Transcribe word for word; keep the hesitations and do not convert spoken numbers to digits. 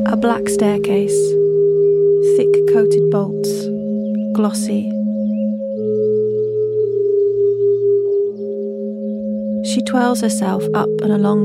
A black staircase, thick-coated bolts, glossy. She twirls herself up and along